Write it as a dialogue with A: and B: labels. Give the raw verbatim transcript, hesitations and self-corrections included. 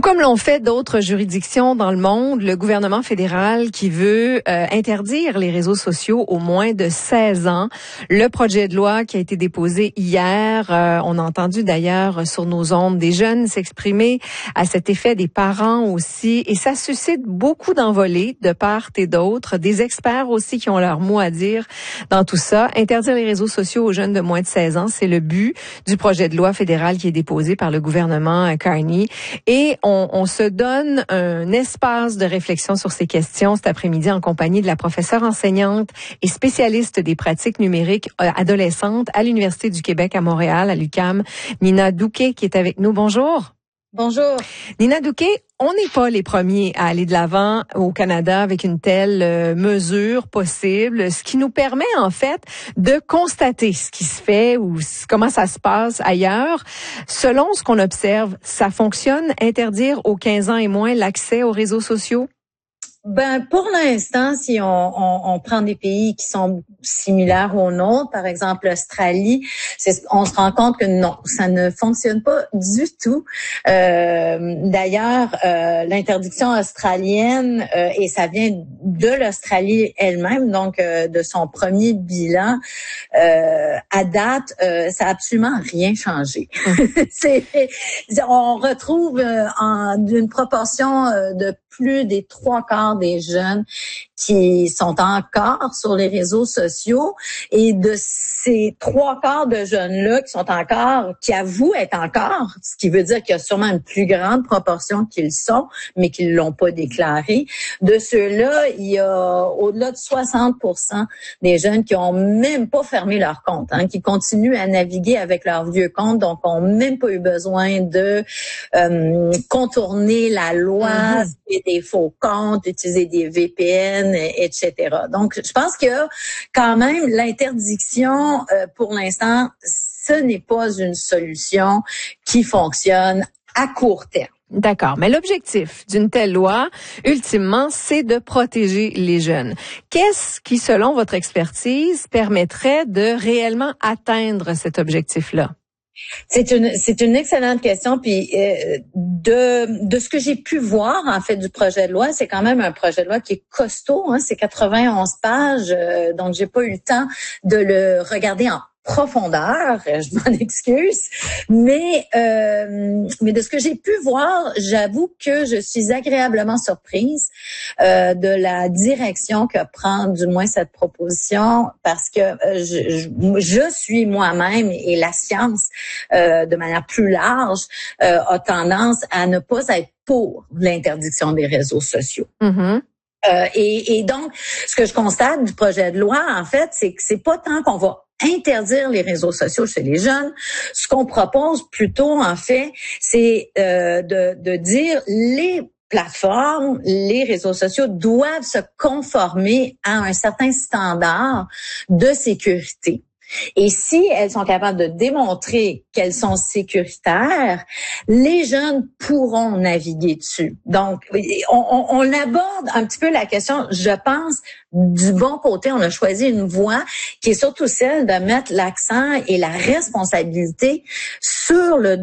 A: comme l'ont fait d'autres juridictions dans le monde, le gouvernement fédéral qui veut euh, interdire les réseaux sociaux aux moins de seize ans. Le projet de loi qui a été déposé hier, euh, on a entendu d'ailleurs sur nos ondes des jeunes s'exprimer à cet effet, des parents aussi, et ça suscite beaucoup d'envolées de part et d'autre, des experts aussi qui ont leur mot à dire dans tout ça. Interdire les réseaux sociaux aux jeunes de moins de seize ans, c'est le but du projet de loi fédéral qui est déposé par le gouvernement Carney. Et on, on se donne un espace de réflexion sur ces questions cet après-midi en compagnie de la professeure enseignante et spécialiste des pratiques numériques adolescentes à l'Université du Québec à Montréal, à l'U Q A M, Nina Douquet, qui est avec nous. Bonjour.
B: Bonjour.
A: Nina Douquet, on n'est pas les premiers à aller de l'avant au Canada avec une telle euh, mesure possible, ce qui nous permet en fait de constater ce qui se fait ou comment ça se passe ailleurs. Selon ce qu'on observe, ça fonctionne, interdire aux quinze ans et moins l'accès aux réseaux sociaux?
B: Ben, pour l'instant, si on, on, on prend des pays qui sont similaires aux nôtres, par exemple l'Australie, c'est, on se rend compte que non, ça ne fonctionne pas du tout. Euh, d'ailleurs, euh, l'interdiction australienne, euh, et ça vient de l'Australie elle-même, donc euh, de son premier bilan, euh, à date, euh, ça a absolument rien changé. c'est, on retrouve euh, en, une proportion euh, de plus des trois quarts des jeunes qui sont encore sur les réseaux sociaux, et de ces trois quarts de jeunes-là qui sont encore, qui avouent être encore, ce qui veut dire qu'il y a sûrement une plus grande proportion qu'ils sont, mais qu'ils l'ont pas déclaré. De ceux-là, il y a au-delà de soixante pour cent des jeunes qui ont même pas fermé leur compte, hein, qui continuent à naviguer avec leur vieux compte, donc ont même pas eu besoin de euh, contourner la loi, mm-hmm. des faux comptes, utiliser des V P N, et cetera. Donc, je pense que quand même l'interdiction, euh, pour l'instant, ce n'est pas une solution qui fonctionne à court terme.
A: D'accord. Mais l'objectif d'une telle loi, ultimement, c'est de protéger les jeunes. Qu'est-ce qui, selon votre expertise, permettrait de réellement atteindre cet objectif-là?
B: C'est une c'est une excellente question, puis euh, de de ce que j'ai pu voir en fait du projet de loi, c'est quand même un projet de loi qui est costaud, hein, c'est quatre-vingt-onze pages, euh, donc j'ai pas eu le temps de le regarder en profondeur, je m'en excuse, mais euh, mais de ce que j'ai pu voir, j'avoue que je suis agréablement surprise euh, de la direction que prend du moins cette proposition, parce que euh, je, je, je suis moi-même, et la science euh, de manière plus large euh, a tendance à ne pas être pour l'interdiction des réseaux sociaux.
A: Mm-hmm.
B: Euh, et, et donc, ce que je constate du projet de loi, en fait, c'est que c'est pas tant qu'on va interdire les réseaux sociaux chez les jeunes. Ce qu'on propose plutôt, en fait, c'est euh, de, de dire les plateformes, les réseaux sociaux doivent se conformer à un certain standard de sécurité. Et si elles sont capables de démontrer qu'elles sont sécuritaires, les jeunes pourront naviguer dessus. Donc, on, on, on aborde un petit peu la question, je pense, du bon côté. On a choisi une voie qui est surtout celle de mettre l'accent et la responsabilité sur le